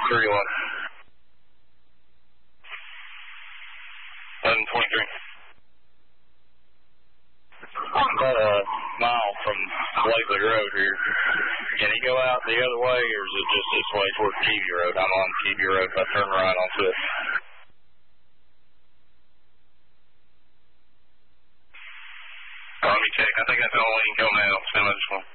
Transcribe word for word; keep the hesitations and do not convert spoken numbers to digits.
three one. eleven twenty-three. I'm about a mile from Blakely Road here. Can he go out the other way, or is it just this way toward Keevy Road? I'm on Keevy Road. If I turn right onto it. Let me check. I think that's the only way he can go now. So I just want